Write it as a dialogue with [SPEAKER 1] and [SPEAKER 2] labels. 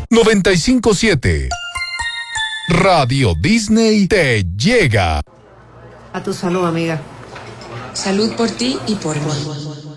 [SPEAKER 1] 95.7 Radio Disney te llega.
[SPEAKER 2] A tu salud, amiga.
[SPEAKER 3] Salud por ti y por mí.